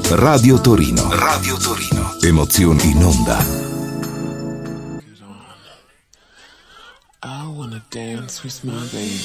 Radio Torino. Radio Torino. Emozioni in onda. I wanna dance with my baby.